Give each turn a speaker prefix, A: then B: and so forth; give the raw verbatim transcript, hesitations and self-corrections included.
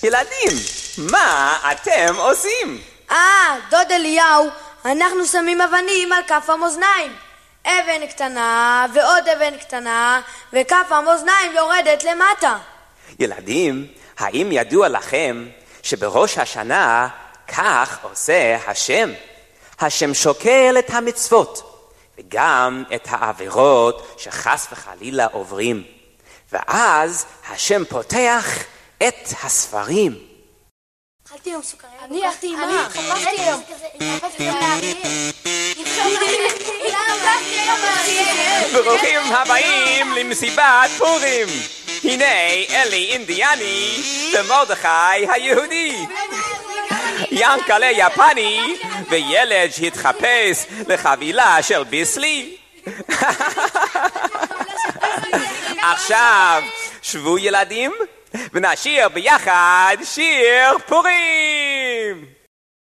A: ילדים, מה אתם עושים?
B: אה, דוד אליהו, אנחנו שמים אבנים על כף המאזניים. אבן קטנה ועוד אבן קטנה, וכף המאזניים יורדת למטה.
A: ילדים, האם ידוע לכם שבראש השנה כך עושה השם? השם שוקל את המצוות וגם את העבירות שחס וחלילה עוברים, ואז השם פותח את הספרים.
B: אכלתי היום סוכריה.
C: אני אכלתי עם מה?
B: חפשתי היום.
A: ברוכים הבאים למסיבת פורים. הנה אלי אינדיאני ומרדכי היהודי, ינקלה יפני וילד שהתחפש לחבילה של ביסלי. עכשיו שבו ילדים ונשיר ביחד שיר פורים.